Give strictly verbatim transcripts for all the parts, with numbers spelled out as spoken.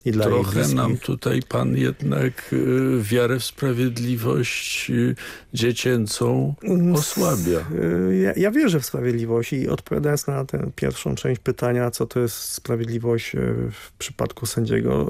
I dla Trochę nam tutaj pan jednak y, wiarę w sprawiedliwość y, dziecięcą osłabia. Ja, ja wierzę w sprawiedliwość i odpowiadając na tę pierwszą część pytania, co to jest sprawiedliwość w przypadku sędziego,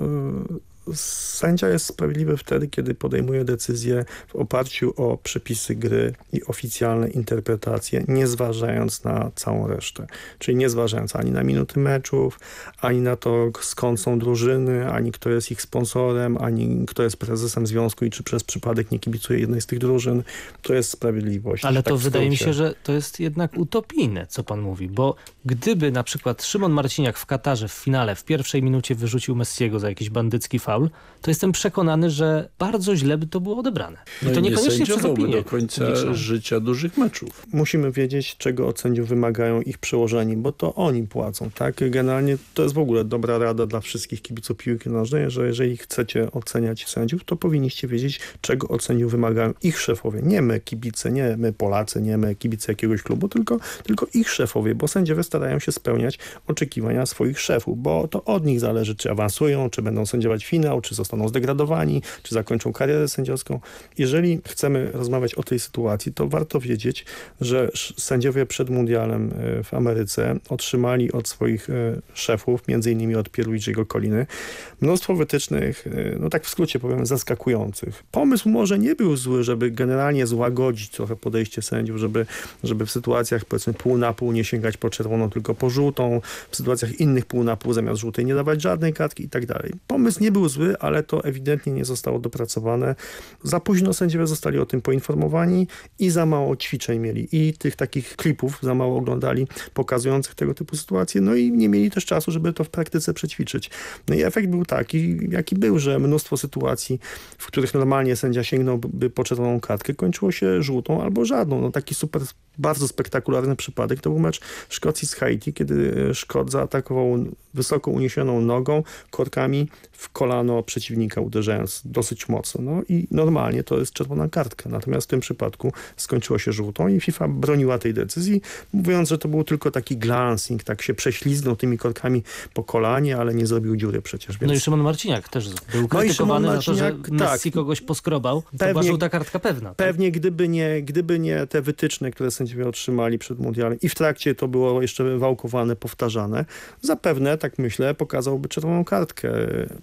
sędzia jest sprawiedliwy wtedy, kiedy podejmuje decyzję w oparciu o przepisy gry i oficjalne interpretacje, nie zważając na całą resztę. Czyli nie zważając ani na minuty meczów, ani na to, skąd są drużyny, ani kto jest ich sponsorem, ani kto jest prezesem związku i czy przez przypadek nie kibicuje jednej z tych drużyn. To jest sprawiedliwość. Ale tak to wydaje mi się, że to jest jednak utopijne, co pan mówi, bo gdyby na przykład Szymon Marciniak w Katarze w finale w pierwszej minucie wyrzucił Messiego za jakiś bandycki faul, to jestem przekonany, że bardzo źle by to było odebrane. I no to i niekoniecznie nie przez opinię do końca publiczną. Życia dużych meczów. Musimy wiedzieć, czego od sędziów wymagają ich przełożeni, bo to oni płacą. Tak? Generalnie to jest w ogóle dobra rada dla wszystkich kibiców piłki nożnej, że jeżeli chcecie oceniać sędziów, to powinniście wiedzieć, czego od sędziów wymagają ich szefowie. Nie my kibice, nie my Polacy, nie my kibice jakiegoś klubu, tylko, tylko ich szefowie, bo sędziowie starają się spełniać oczekiwania swoich szefów, bo to od nich zależy, czy awansują, czy będą sędziować finał, czy zostaną zdegradowani, czy zakończą karierę sędziowską. Jeżeli chcemy rozmawiać o tej sytuacji, to warto wiedzieć, że sędziowie przed mundialem w Ameryce otrzymali od swoich szefów, między innymi od Pierluigiego Colliny, mnóstwo wytycznych, no tak w skrócie powiem, zaskakujących. Pomysł może nie był zły, żeby generalnie złagodzić trochę podejście sędziów, żeby, żeby w sytuacjach powiedzmy pół na pół nie sięgać po czerwoną, tylko po żółtą, w sytuacjach innych pół na pół zamiast żółtej nie dawać żadnej kartki i tak dalej. Pomysł nie był zły, ale to ewidentnie nie zostało dopracowane. Za późno sędziowie zostali o tym poinformowani i za mało ćwiczeń mieli. I tych takich klipów za mało oglądali, pokazujących tego typu sytuacje. No i nie mieli też czasu, żeby to w praktyce przećwiczyć. No i efekt był taki, jaki był, że mnóstwo sytuacji, w których normalnie sędzia sięgnąłby po czerwoną kartkę, kończyło się żółtą albo żadną. No taki super, bardzo spektakularny przypadek to był mecz Szkocji z Haiti, kiedy Szkot zaatakował wysoko uniesioną nogą, korkami w kolano przeciwnika, uderzając dosyć mocno. No i normalnie to jest czerwona kartka. Natomiast w tym przypadku skończyło się żółtą i FIFA broniła tej decyzji, mówiąc, że to był tylko taki glancing, tak się prześliznął tymi korkami po kolanie, ale nie zrobił dziury przecież. Więc... No i Szymon Marciniak też był krytykowany no za to, że Messi tak, kogoś poskrobał. To była żółta kartka pewna. Tak? Pewnie gdyby nie, gdyby nie te wytyczne, które sędziowie otrzymali przed mundialem i w trakcie to było jeszcze wałkowane, powtarzane, zapewne, tak myślę, pokazałby czerwoną kartkę.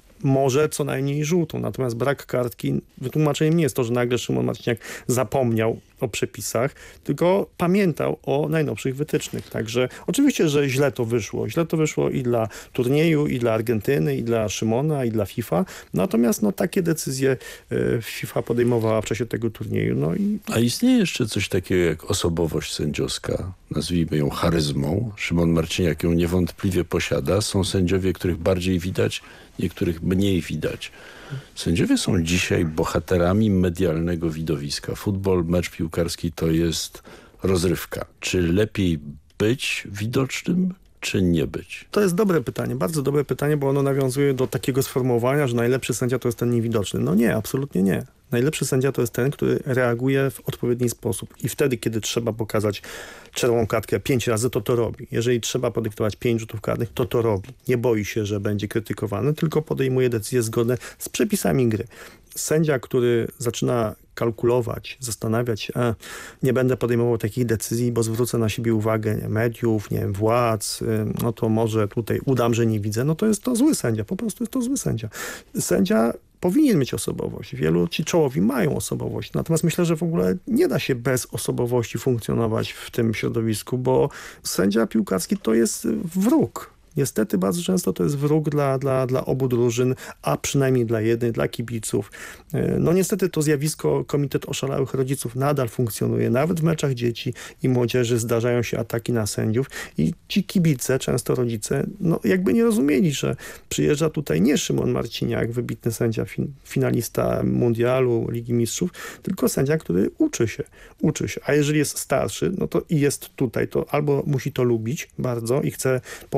Może co najmniej żółtą. Natomiast brak kartki, wytłumaczeniem nie jest to, że nagle Szymon Marciniak zapomniał o przepisach, tylko pamiętał o najnowszych wytycznych. Także oczywiście, że źle to wyszło. Źle to wyszło i dla turnieju, i dla Argentyny, i dla Szymona, i dla FIFA. Natomiast no, takie decyzje y, FIFA podejmowała w czasie tego turnieju. No i... A istnieje jeszcze coś takiego jak osobowość sędziowska, nazwijmy ją charyzmą. Szymon Marciniak ją niewątpliwie posiada. Są sędziowie, których bardziej widać, niektórych mniej widać. Sędziowie są dzisiaj bohaterami medialnego widowiska. Futbol, mecz piłkarski to jest rozrywka. Czy lepiej być widocznym, czy nie być? To jest dobre pytanie, bardzo dobre pytanie, bo ono nawiązuje do takiego sformułowania, że najlepszy sędzia to jest ten niewidoczny. No nie, absolutnie nie. Najlepszy sędzia to jest ten, który reaguje w odpowiedni sposób i wtedy, kiedy trzeba pokazać czerwoną kartkę pięć razy, to to robi. Jeżeli trzeba podyktować pięć rzutów karnych, to to robi. Nie boi się, że będzie krytykowany, tylko podejmuje decyzje zgodne z przepisami gry. Sędzia, który zaczyna kalkulować, zastanawiać się, e, nie będę podejmował takich decyzji, bo zwrócę na siebie uwagę nie, mediów, nie wiem, władz, y, no to może tutaj udam, że nie widzę, no to jest to zły sędzia, po prostu jest to zły sędzia. Sędzia powinien mieć osobowość. Wielu ci czołowi mają osobowość. Natomiast myślę, że w ogóle nie da się bez osobowości funkcjonować w tym środowisku, bo sędzia piłkarski to jest wróg. Niestety bardzo często to jest wróg dla, dla, dla obu drużyn, a przynajmniej dla jednej, dla kibiców. No niestety to zjawisko Komitet Oszalałych Rodziców nadal funkcjonuje. Nawet w meczach dzieci i młodzieży zdarzają się ataki na sędziów i ci kibice, często rodzice, no jakby nie rozumieli, że przyjeżdża tutaj nie Szymon Marciniak, wybitny sędzia, fin finalista mundialu, Ligi Mistrzów, tylko sędzia, który uczy się. Uczy się. A jeżeli jest starszy, no to i jest tutaj, to albo musi to lubić bardzo i chce pomagać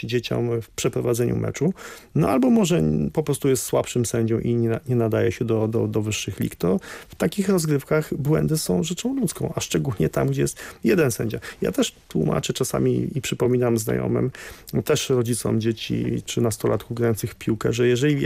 dzieciom w przeprowadzeniu meczu, no albo może po prostu jest słabszym sędzią i nie, nie nadaje się do, do, do wyższych lig, to w takich rozgrywkach błędy są rzeczą ludzką, a szczególnie tam, gdzie jest jeden sędzia. Ja też tłumaczę czasami i przypominam znajomym, też rodzicom dzieci czy nastolatków grających w piłkę, że jeżeli